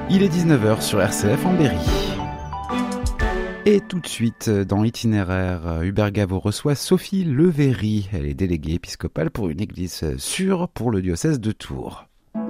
Il est 19h sur RCF en Berry. Et tout de suite, dans Itinéraire, Hubert Gavot reçoit Sophie Levéry. Elle est déléguée épiscopale pour une église sûre pour le diocèse de Tours.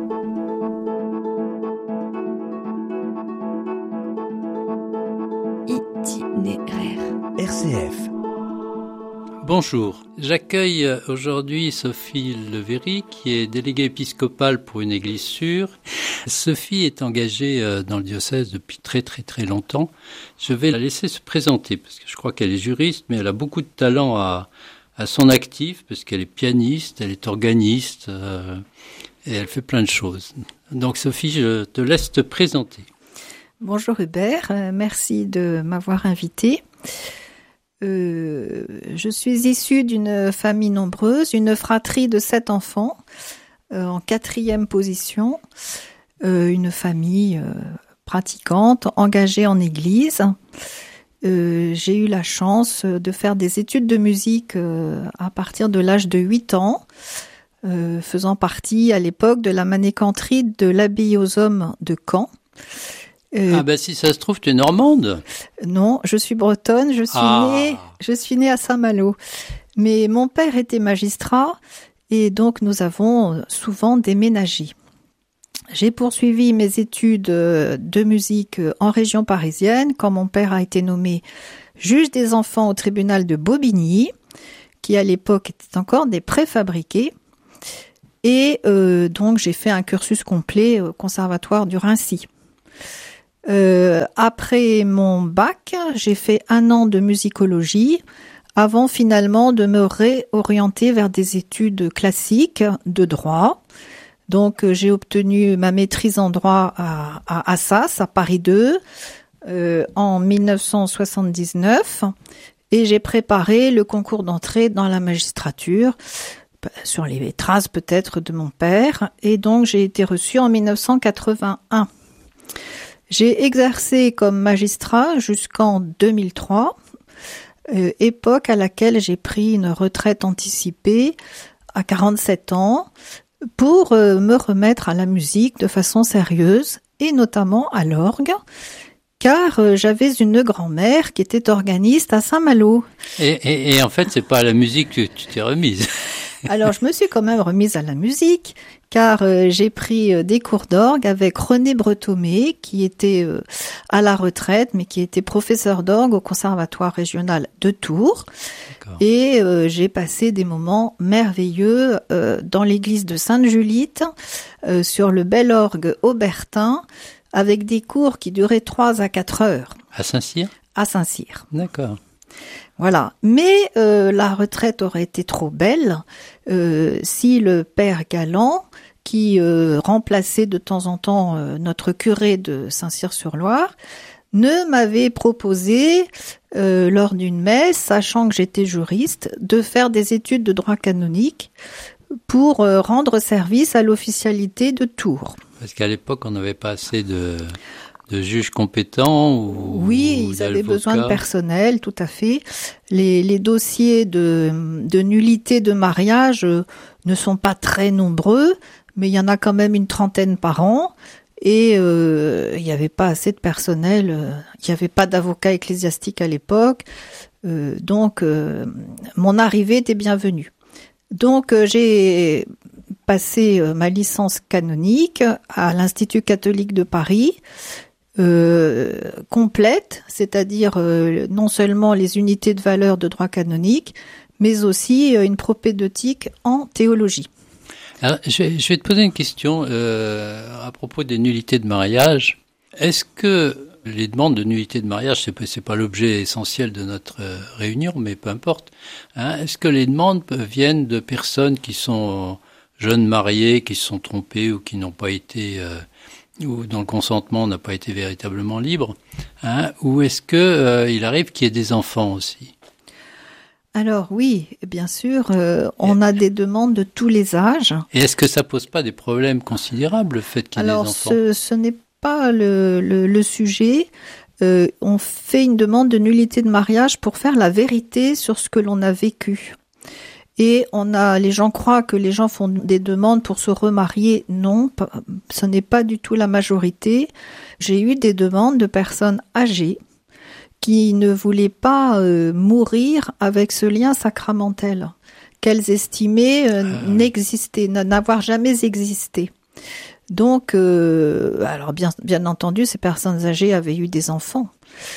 Itinéraire. RCF. Bonjour, j'accueille aujourd'hui Sophie Levéry qui est déléguée épiscopale pour une église sûre. Sophie est engagée dans le diocèse depuis très longtemps. Je vais la laisser se présenter parce que je crois qu'elle est juriste, mais elle a beaucoup de talent à son actif parce qu'elle est pianiste, elle est organiste et elle fait plein de choses. Donc Sophie, je te laisse te présenter. Bonjour Hubert, merci de m'avoir invitée. Je suis issue d'une famille nombreuse, une fratrie de 7 enfants, en 4e position, une famille pratiquante, engagée en église. J'ai eu la chance de faire des études de musique à partir de l'âge de 8 ans, faisant partie à l'époque de la manécanterie de l'abbaye aux hommes de Caen. Si ça se trouve, tu es normande. Non, je suis bretonne, je suis née à Saint-Malo. Mais mon père était magistrat et donc nous avons souvent déménagé. J'ai poursuivi mes études de musique en région parisienne quand mon père a été nommé juge des enfants au tribunal de Bobigny, qui à l'époque était encore des préfabriqués. Et donc j'ai fait un cursus complet au conservatoire du Raincy. Après mon bac, j'ai fait 1 an de musicologie avant finalement de me réorienter vers des études classiques de droit. Donc j'ai obtenu ma maîtrise en droit à Assas, à Paris 2, en 1979 et j'ai préparé le concours d'entrée dans la magistrature sur les traces peut-être de mon père et donc j'ai été reçue en 1981. J'ai exercé comme magistrat jusqu'en 2003, époque à laquelle j'ai pris une retraite anticipée à 47 ans pour me remettre à la musique de façon sérieuse et notamment à l'orgue, car j'avais une grand-mère qui était organiste à Saint-Malo. Et en fait, c'est pas à la musique que tu t'es remise. Alors, je me suis quand même remise à la musique, car j'ai pris des cours d'orgue avec René Bretomé, qui était à la retraite, mais qui était professeur d'orgue au Conservatoire régional de Tours. D'accord. Et j'ai passé des moments merveilleux dans l'église de Sainte-Julite, sur le bel orgue aubertin, avec des cours qui duraient 3 à 4 heures. À Saint-Cyr ? À Saint-Cyr. D'accord. Voilà, mais la retraite aurait été trop belle si le père Galland, qui remplaçait de temps en temps notre curé de Saint-Cyr-sur-Loire, ne m'avait proposé, lors d'une messe, sachant que j'étais juriste, de faire des études de droit canonique pour rendre service à l'officialité de Tours. Parce qu'à l'époque, on n'avait pas assez de juges compétents Oui, ils avaient besoin de personnel, tout à fait. Les dossiers de nullité de mariage ne sont pas très nombreux, mais il y en a quand même une 30aine par an. Et il n'y avait pas assez de personnel, il n'y avait pas d'avocat ecclésiastique à l'époque. Donc, mon arrivée était bienvenue. Donc, j'ai passé ma licence canonique à l'Institut catholique de Paris, complète, c'est-à-dire non seulement les unités de valeur de droit canonique, mais aussi une propédeutique en théologie. Alors, je vais te poser une question à propos des nullités de mariage. Est-ce que les demandes de nullité de mariage, c'est pas l'objet essentiel de notre réunion, mais peu importe, hein, est-ce que les demandes viennent de personnes qui sont jeunes mariés, qui se sont trompés ou qui n'ont pas été ou dont le consentement n'a pas été véritablement libre, hein, ou est-ce que il arrive qu'il y ait des enfants aussi? Alors oui, bien sûr, on a des demandes de tous les âges. Et est-ce que ça pose pas des problèmes considérables, le fait qu'il y ait des enfants? Alors ce n'est pas le sujet. On fait une demande de nullité de mariage pour faire la vérité sur ce que l'on a vécu. Et les gens croient que les gens font des demandes pour se remarier. Non, ce n'est pas du tout la majorité. J'ai eu des demandes de personnes âgées qui ne voulaient pas mourir avec ce lien sacramentel qu'elles estimaient n'avoir jamais existé. Donc, alors bien entendu, ces personnes âgées avaient eu des enfants.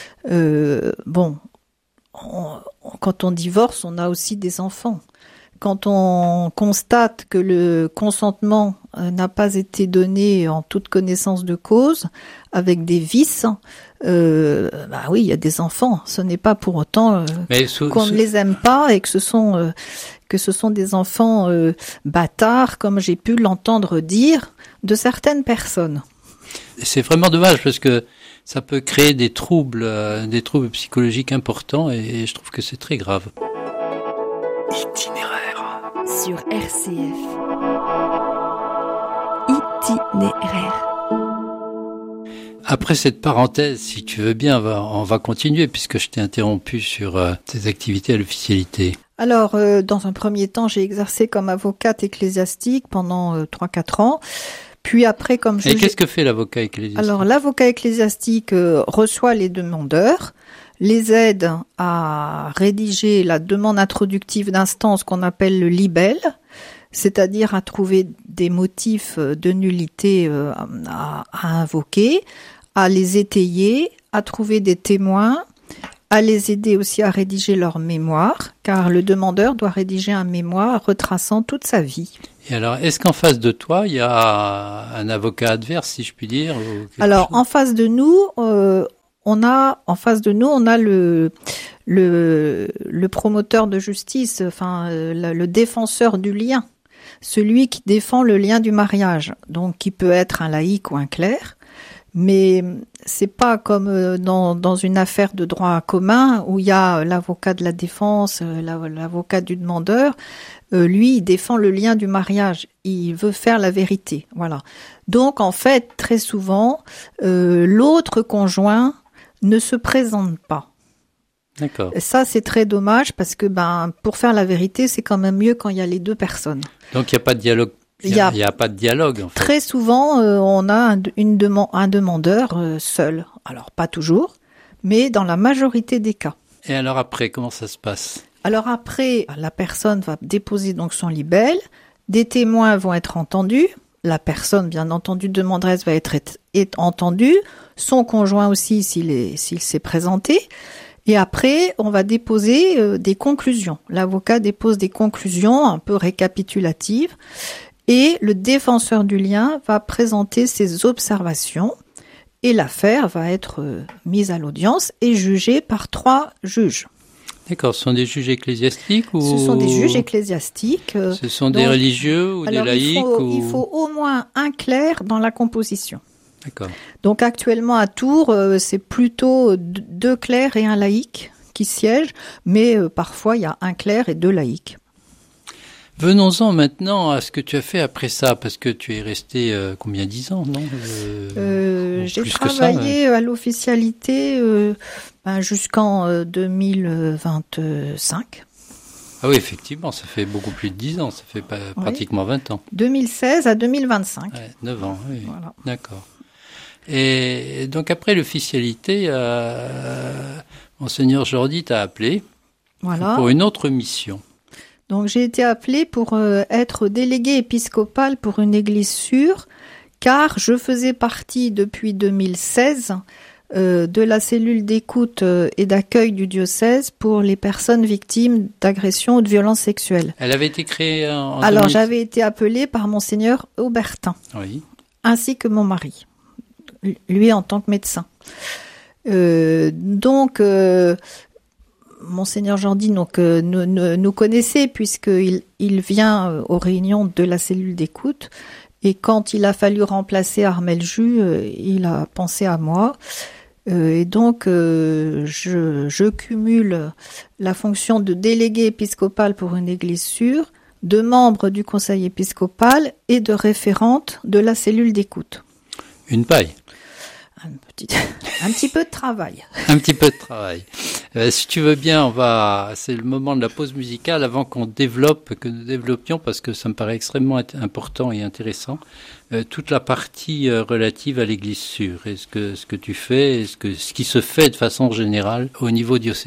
Quand on divorce, on a aussi des enfants. Quand on constate que le consentement n'a pas été donné en toute connaissance de cause, avec des vices, oui, il y a des enfants. Ce n'est pas pour autant qu'on ne les aime pas et que ce sont des enfants bâtards, comme j'ai pu l'entendre dire de certaines personnes. C'est vraiment dommage parce que ça peut créer des troubles psychologiques importants et je trouve que c'est très grave. Itinéraire sur RCF. Itinéraire. Après cette parenthèse, si tu veux bien, on va continuer puisque je t'ai interrompu sur tes activités à l'officialité. Alors, dans un premier temps, j'ai exercé comme avocate ecclésiastique pendant 3-4 ans. Puis après, Et qu'est-ce que fait l'avocat ecclésiastique ? Alors, l'avocat ecclésiastique reçoit les demandeurs, les aide à rédiger la demande introductive d'instance qu'on appelle le libelle, c'est-à-dire à trouver des motifs de nullité à invoquer, à les étayer, à trouver des témoins, à les aider aussi à rédiger leur mémoire, car le demandeur doit rédiger un mémoire retraçant toute sa vie. Et alors, est-ce qu'en face de toi, il y a un avocat adverse, si je puis dire Alors, en face de nous, on a le promoteur de justice, le défenseur du lien, celui qui défend le lien du mariage, donc qui peut être un laïc ou un clerc. Mais c'est pas comme dans une affaire de droit commun où il y a l'avocat de la défense, l'avocat du demandeur. Lui, il défend le lien du mariage. Il veut faire la vérité. Voilà. Donc, en fait, très souvent, l'autre conjoint ne se présente pas. D'accord. Et ça, c'est très dommage parce que, pour faire la vérité, c'est quand même mieux quand il y a les deux personnes. Donc, il n'y a pas de dialogue. Il n'y a pas de dialogue, en fait. Très souvent, on a un demandeur seul. Alors, pas toujours, mais dans la majorité des cas. Et alors après, comment ça se passe ? Alors après, la personne va déposer donc son libelle, des témoins vont être entendus, la personne, bien entendu, demanderesse va être entendue, son conjoint aussi s'il s'est présenté. Et après, on va déposer des conclusions. L'avocat dépose des conclusions un peu récapitulatives. Et le défenseur du lien va présenter ses observations et l'affaire va être mise à l'audience et jugée par 3 juges. D'accord, ce sont des juges ecclésiastiques ou... Ce sont des juges ecclésiastiques. Ce sont des religieux ou des laïcs il faut au moins un clerc dans la composition. D'accord. Donc actuellement à Tours, c'est plutôt 2 clercs et un laïc qui siègent, mais parfois il y a un clerc et 2 laïcs. Venons-en maintenant à ce que tu as fait après ça, parce que tu es resté 10 ans, non J'ai travaillé à l'officialité jusqu'en 2025. Ah oui, effectivement, ça fait beaucoup plus de 10 ans, ça fait pratiquement 20 ans. 2016 à 2025. Ouais, 9 ans, oui. Voilà. D'accord. Et donc après l'officialité, Monseigneur Jordi t'a appelé pour une autre mission. Donc j'ai été appelée pour être déléguée épiscopale pour une église sûre, car je faisais partie depuis 2016 de la cellule d'écoute et d'accueil du diocèse pour les personnes victimes d'agressions ou de violences sexuelles. Elle avait été créée en Alors 2000... j'avais été appelée par Monseigneur Aubertin, oui, ainsi que mon mari, lui en tant que médecin. Monseigneur Jordi nous connaissait puisqu'il vient aux réunions de la cellule d'écoute et quand il a fallu remplacer Armel Jus, il a pensé à moi et donc je cumule la fonction de délégué épiscopal pour une église sûre, de membre du conseil épiscopal et de référente de la cellule d'écoute. Une paille. Un petit peu de travail. Un petit peu de travail. Si tu veux bien, c'est le moment de la pause musicale avant que nous développions, parce que ça me paraît extrêmement important et intéressant, toute la partie relative à l'Église sûre. Et ce que tu fais, ce qui se fait de façon générale au niveau diocésain.